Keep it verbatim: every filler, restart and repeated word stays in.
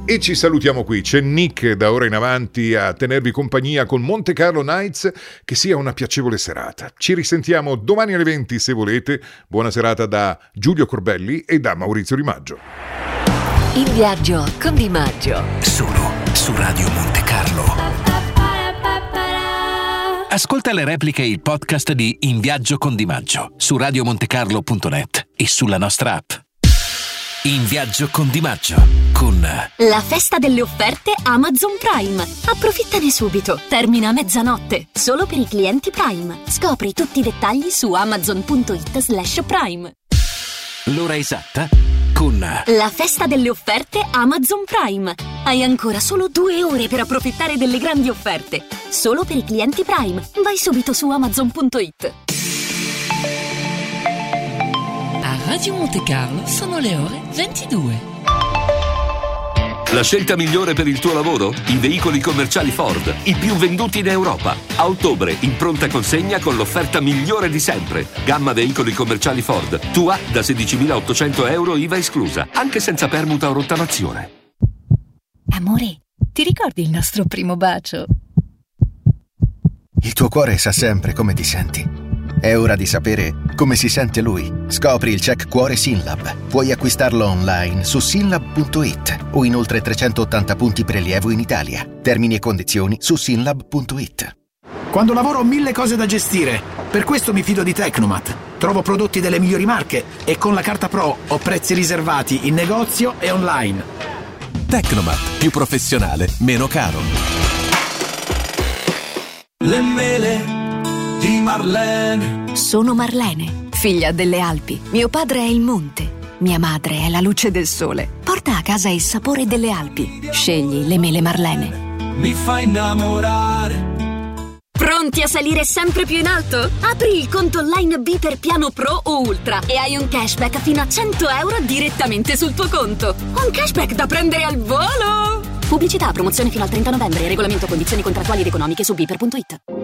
E ci salutiamo qui, c'è Nick da ora in avanti a tenervi compagnia con Monte Carlo Nights. Che sia una piacevole serata. Ci risentiamo domani alle venti se volete. Buona serata da Giulio Corbelli e da Maurizio Di Maggio. In viaggio con Di Maggio. Solo su Radio Monte Carlo. Ascolta le repliche e il podcast di In viaggio con Di Maggio su radiomontecarlo punto net e sulla nostra app. In viaggio con Di Maggio con la festa delle offerte Amazon Prime. Approfittane subito. Termina a mezzanotte. Solo per i clienti Prime. Scopri tutti i dettagli su amazon.it slash prime. l'ora esatta con la festa delle offerte Amazon Prime. Hai ancora solo due ore per approfittare delle grandi offerte. Solo per i clienti Prime. Vai subito su amazon.it. A Radio Monte Carlo sono le ore ventidue. La scelta migliore per il tuo lavoro? I veicoli commerciali Ford, i più venduti in Europa. A ottobre, in pronta consegna con l'offerta migliore di sempre. Gamma veicoli commerciali Ford, tua da sedicimilaottocento euro I V A esclusa, anche senza permuta o rottamazione. Amore, ti ricordi il nostro primo bacio? Il tuo cuore sa sempre come ti senti. È ora di sapere come si sente lui. Scopri il check cuore Synlab. Puoi acquistarlo online su synlab punto it o in oltre trecentottanta punti prelievo in Italia. Termini e condizioni su synlab punto it. Quando lavoro ho mille cose da gestire. Per questo mi fido di Tecnomat. Trovo prodotti delle migliori marche e con la carta Pro ho prezzi riservati in negozio e online. Tecnomat, più professionale, meno caro. Le mele di Marlene. Sono Marlene, figlia delle Alpi. Mio padre è il monte, mia madre è la luce del sole. Porta a casa il sapore delle Alpi. Scegli le mele Marlene. Mi fa innamorare. Pronti a salire sempre più in alto? Apri il conto online B per piano Pro o Ultra e hai un cashback fino a cento euro direttamente sul tuo conto. Un cashback da prendere al volo! Pubblicità, promozione fino al trenta novembre. Regolamento, condizioni contrattuali ed economiche su biper punto it.